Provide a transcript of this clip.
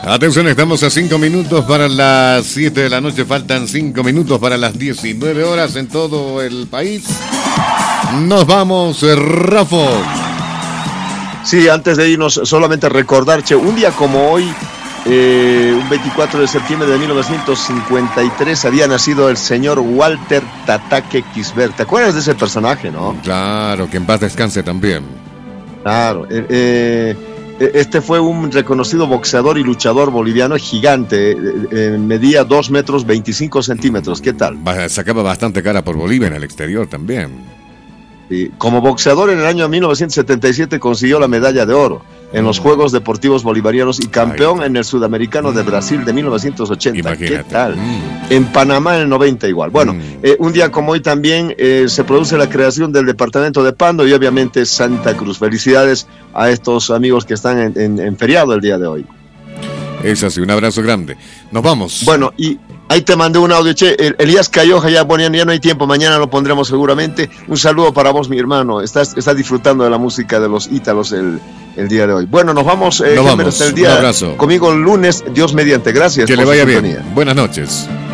Atención, estamos a 5 minutos para las 7 de la noche. Faltan 5 minutos para las 19 horas en todo el país. Nos vamos, Rafa. Sí, antes de irnos, solamente recordar, che, un día como hoy, un 24 de septiembre de 1953, había nacido el señor Walter Tataque Quisbert. ¿Te acuerdas de ese personaje, no? Claro, que en paz descanse también. Claro, este fue un reconocido boxeador y luchador boliviano gigante, medía 2 metros 25 centímetros, ¿qué tal? Sacaba bastante cara por Bolivia en el exterior también. Como boxeador en el año 1977 consiguió la medalla de oro en los Juegos Deportivos Bolivarianos y campeón en el Sudamericano de Brasil de 1980. Imagínate. ¿Qué tal? En Panamá en el 90 igual. Bueno, un día como hoy también se produce la creación del departamento de Pando y obviamente Santa Cruz. Felicidades a estos amigos que están en feriado el día de hoy. Es así, un abrazo grande. Nos vamos. Bueno, y ahí te mandé un audio, che. Elías Cayoja, ya no hay tiempo, mañana lo pondremos seguramente. Un saludo para vos, mi hermano. Estás disfrutando de la música de los ítalos el día de hoy. Bueno, nos vamos. Hasta el día. Un abrazo. Conmigo el lunes, Dios mediante. Gracias. Que le vaya bien. Buenas noches.